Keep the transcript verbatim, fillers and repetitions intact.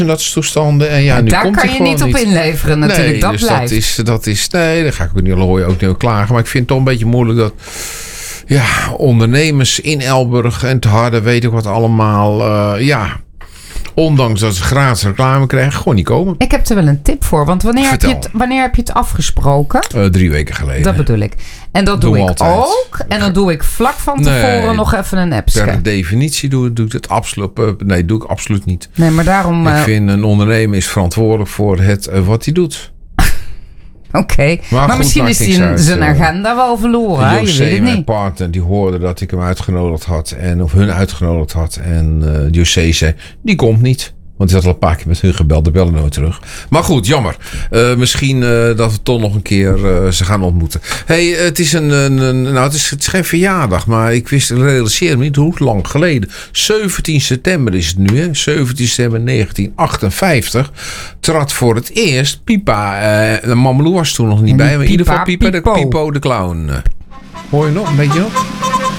en dat soort toestanden. En ja, en nu daar komt kan hij je niet gewoon op inleveren natuurlijk. Nee, dat dus blijft. dat is, dat is... Nee, daar ga ik ook niet, hoor je ook niet over klagen. Maar ik vind het toch een beetje moeilijk dat... Ja, ondernemers in Elburg en te Harde, weet ik wat allemaal. Uh, ja, ondanks dat ze gratis reclame krijgen, gewoon niet komen. Ik heb er wel een tip voor. Want wanneer, heb je, het, wanneer heb je het afgesproken? Uh, drie weken geleden. Dat bedoel ik. En dat doe, doe ik altijd. ook. En dan doe ik vlak van tevoren nee, nog even een appje. Per definitie doe, doe ik het absoluut. Uh, nee, doe ik absoluut niet. Nee, maar daarom... Uh, ik vind een ondernemer is verantwoordelijk voor het uh, wat hij doet. Oké, okay. maar, maar misschien is hij zijn agenda wel verloren. Je weet het niet. Mijn partner, die hoorde dat ik hem uitgenodigd had. En, of hun uitgenodigd had. En uh, José zei, die komt niet. Want hij had al een paar keer met hun gebeld. De bellen nooit terug. Maar goed, jammer. Uh, misschien uh, dat we toch nog een keer uh, ze gaan ontmoeten. Hey, het is een, een, een nou het is, het is geen verjaardag. Maar ik wist, realiseer me niet hoe lang geleden. zeventien september is het nu. Hè? zeventien september negentien achtenvijftig. Trad voor het eerst Pipa. Uh, Mamelou was toen nog niet bij. Maar in ieder geval Pipa, Pipo. De, Pipo de Clown. Hoor je nog een beetje op?